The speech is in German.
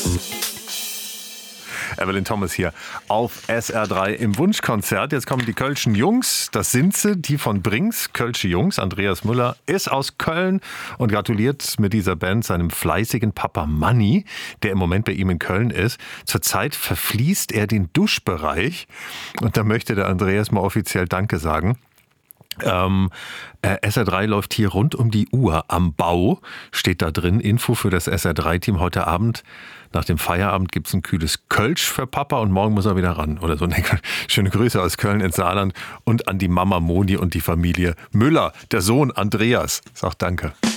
Evelyn Thomas hier auf SR3 im Wunschkonzert. Jetzt kommen die Kölschen Jungs. Das sind sie, die von Brings. Kölsche Jungs. Andreas Müller ist aus Köln und gratuliert mit dieser Band seinem fleißigen Papa Manni, der im Moment bei ihm in Köln ist. Zurzeit verfließt er den Duschbereich und da möchte der Andreas mal offiziell Danke sagen. SR3 läuft hier rund um die Uhr am Bau, steht da drin. Info für das SR3-Team heute Abend. Nach dem Feierabend gibt's ein kühles Kölsch für Papa und morgen muss er wieder ran. Oder so. Schöne Grüße aus Köln ins Saarland und an die Mama Moni und die Familie Müller. Der Sohn Andreas sagt Danke.